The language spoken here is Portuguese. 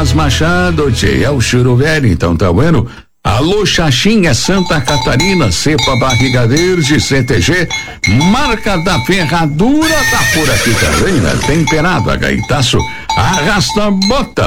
Tomás Machado, tchê, é o churo velho, então tá bueno. Alô, Xaxinha, Santa Catarina, Cepa Barriga Verde, CTG, Marca da Ferradura, tá por aqui também, né? Temperado, a Gaitaço, arrasta a bota.